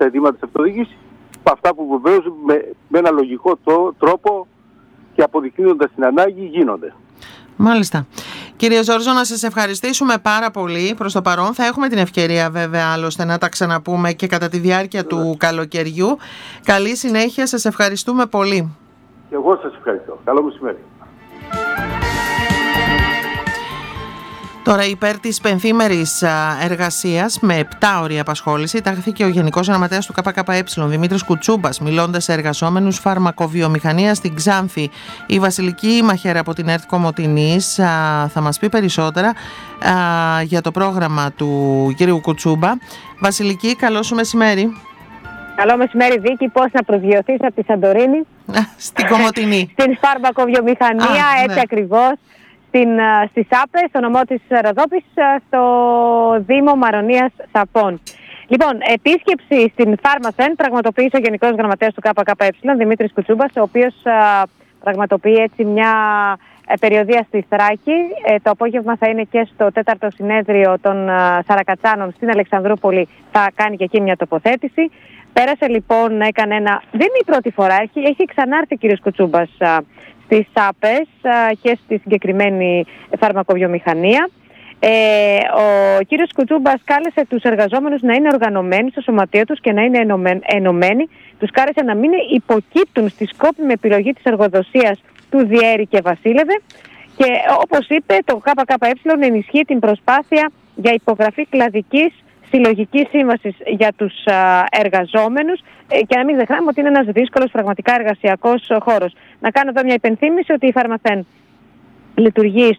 στα αιτήματα της αυτοδιοίκησης, αυτά που βεβαίως με ένα λογικό τρόπο και αποδεικνύοντας την ανάγκη γίνονται. Μάλιστα. Κύριε Ζόρζο, να σας ευχαριστήσουμε πάρα πολύ. Προς το παρόν θα έχουμε την ευκαιρία βέβαια άλλωστε να τα ξαναπούμε και κατά τη διάρκεια του καλοκαιριού. Καλή συνέχεια, σας ευχαριστούμε πολύ. Και εγώ σας ευχαριστώ. Καλό μεσημέρι. Τώρα, υπέρ της πενθήμερης εργασίας με 7ωρη απασχόληση, τάχθηκε ο Γενικός Γραμματέας του ΚΚΕ, Δημήτρης Κουτσούμπας, μιλώντας σε εργαζόμενους φαρμακοβιομηχανίας στην Ξάνθη. Η Βασιλική Μαχαίρα από την ΕΡΤ Κομοτηνής θα μας πει περισσότερα για το πρόγραμμα του κύριου Κουτσούμπα. Βασιλική, καλό σου μεσημέρι. Καλό μεσημέρι, Βίκη. Πώς να προσγειωθείς από τη Σαντορίνη στην Κομοτηνή. Στην φαρμακοβιομηχανία, έτσι ναι. Ακριβώς. Στις ΑΠΕ, στο νομό της Ροδόπης, στο Δήμο Μαρονίας Σαπών. Λοιπόν, επίσκεψη στην Φάρμαθεν πραγματοποίησε ο Γενικός Γραμματέας του ΚΚΕ, Δημήτρης Κουτσούμπας, ο οποίος πραγματοποιεί έτσι μια περιοδεία στη Θράκη. Το απόγευμα θα είναι και στο 4ο συνέδριο των Σαρακατσάνων στην Αλεξανδρούπολη, θα κάνει και εκεί μια τοποθέτηση. Πέρασε λοιπόν, έκανε δεν είναι η πρώτη φορά, έχει ξανάρθει ο κ. Κουτσούμπας στις ΑΠΕΣ και στη συγκεκριμένη φαρμακοβιομηχανία. Ο κύριος Κουτσούμπας κάλεσε τους εργαζόμενους να είναι οργανωμένοι στο σωματείο τους και να είναι ενωμένοι. Τους κάλεσε να μην υποκύπτουν στη σκόπιμη επιλογή της εργοδοσίας του Διέρη και Βασίλευε. Και όπως είπε, το ΚΚΕ ενισχύει την προσπάθεια για υπογραφή κλαδικής συλλογικής σύμβασης για τους εργαζόμενους και να μην ξεχνάμε ότι είναι ένας δύσκολος πραγματικά εργασιακός χώρος. Να κάνω εδώ μια υπενθύμηση ότι η Φαρμαθεν λειτουργεί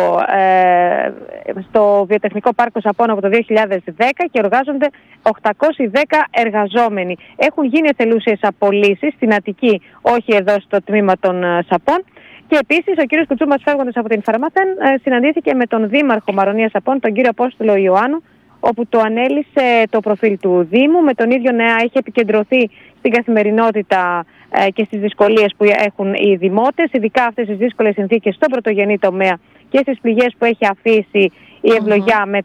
στο Βιοτεχνικό Πάρκο Σαπών από το 2010 και εργάζονται 810 εργαζόμενοι. Έχουν γίνει εθελούσιες απολύσεις στην Αττική, όχι εδώ στο τμήμα των Σαπών. Και επίσης ο κύριος Κουτσούμπας, φεύγοντας από την Φαρμαθεν, συναντήθηκε με τον Δήμαρχο Μαρονίας Σαπών, τον κύριο Απόστολο Ιωάννου, όπου το ανέλησε το προφίλ του Δήμου. Με τον ίδιο νέα έχει επικεντρωθεί στην καθημερινότητα και στις δυσκολίες που έχουν οι δημότες, ειδικά αυτές τις δύσκολες συνθήκες στον πρωτογενή τομέα και στις πληγές που έχει αφήσει η ευλογιά με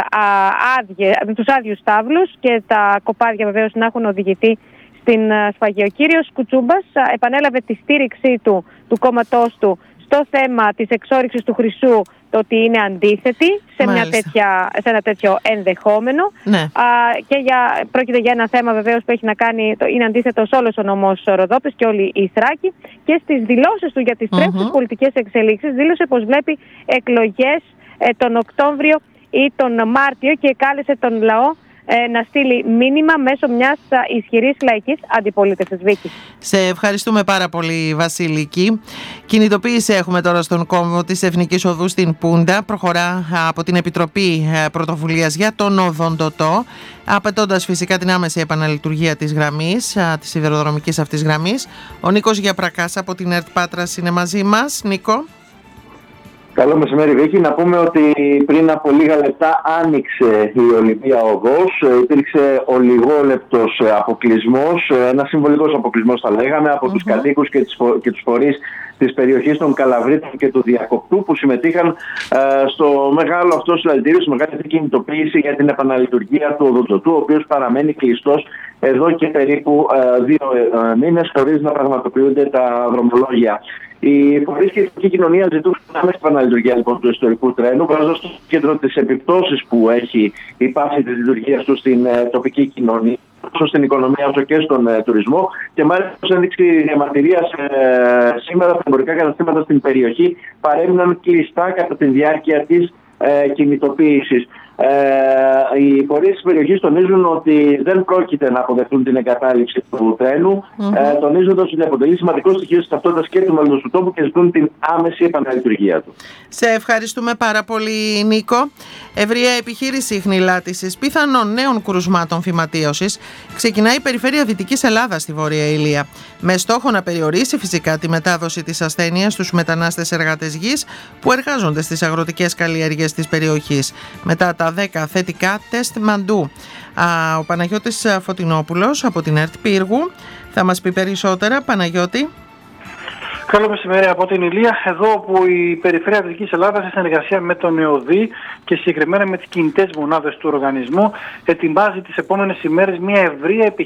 τους άδειους τάβλους και τα κοπάδια βεβαίως να έχουν οδηγηθεί στην σφαγή. Ο κύριος Κουτσούμπας επανέλαβε τη στήριξή του κόμματός του στο θέμα της εξόρυξης του χρυσού, το ότι είναι αντίθετη σε ένα τέτοιο ενδεχόμενο. Ναι. Πρόκειται για ένα θέμα βεβαίως που έχει να κάνει, είναι αντίθετος όλος ο νομός Ροδόπης και όλη η Θράκη. Και στις δηλώσεις του για τις τρέχουσες πολιτικές εξελίξεις δήλωσε πως βλέπει εκλογές τον Οκτώβριο ή τον Μάρτιο και κάλεσε τον λαό να στείλει μήνυμα μέσω μιας ισχυρής λαϊκής αντιπολίτευσης. Βίκη. Σε ευχαριστούμε πάρα πολύ, Βασιλική. Κινητοποίηση έχουμε τώρα στον κόμβο της Εθνικής Οδού στην Πούντα. Προχωρά από την Επιτροπή Πρωτοβουλίας για τον Οδοντοτό, απαιτώντας φυσικά την άμεση επαναλειτουργία της γραμμής, της σιδηροδρομικής αυτής γραμμής. Ο Νίκος Γιαπρακάς από την ΕΡΤ Πάτρας είναι μαζί μας. Νίκο. Καλό μεσημέρι, Βίκη. Να πούμε ότι πριν από λίγα λεπτά άνοιξε η Ολυμπία Οδός. Υπήρξε ο λιγόλεπτος αποκλεισμός, ένα συμβολικός αποκλεισμός θα λέγαμε, από τους κατοίκους και τους φορείς της περιοχής των Καλαβρίτων και του Διακοπτού, που συμμετείχαν στο μεγάλο αυτό συλλαλητήριο, στη μεγάλη αυτή κινητοποίηση για την επαναλειτουργία του οδοντοτού, ο οποίος παραμένει κλειστός εδώ και περίπου 2 μήνες χωρίς να πραγματοποιούνται τα δρομολόγια. Οι φορείς και η εθνική κοινωνία ζητούν άμεση επαναλειτουργία λοιπόν του ιστορικού τρένου, βάζοντας στο κέντρο τις επιπτώσεις που έχει η πάυση της λειτουργίας του στην τοπική κοινωνία, όσο στην οικονομία όσο και στον τουρισμό. Και μάλιστα, ως ένδειξη διαμαρτυρίας, σήμερα τα εμπορικά καταστήματα στην περιοχή παρέμειναν κλειστά κατά τη διάρκεια της κινητοποίησης. Οι φορείς της περιοχής τονίζουν ότι δεν πρόκειται να αποδεχτούν την εγκατάλειψη του τρένου, τονίζοντας ότι αποτελεί σημαντικό στοιχείο της ταυτότητας και του μέλλοντος του τόπου και ζητούν την άμεση επαναλειτουργία του. Σε ευχαριστούμε πάρα πολύ, Νίκο. Ευρεία επιχείρηση χνηλάτισης πιθανών νέων κρουσμάτων φυματίωσης ξεκινάει η περιφέρεια Δυτικής Ελλάδας στη Βόρεια Ηλία, με στόχο να περιορίσει φυσικά τη μετάδοση της ασθένειας στους μετανάστες εργάτες γης που εργάζονται στις αγροτικές καλλιέργειες της περιοχής. Μετά τα 10 θετικά τεστ μαντού. Ο Παναγιώτης Φωτεινόπουλος από την ΕΡΤ Πύργου θα μας πει περισσότερα. Παναγιώτη. Καλό μεσημέρι από την Ηλία, εδώ όπου η Περιφέρεια Δυτικής Ελλάδας, σε συνεργασία με τον ΕΟΔΗ και συγκεκριμένα με τις κινητές μονάδες του οργανισμού, ετοιμάζει τις επόμενες ημέρες μια ευρεία επιχείρηση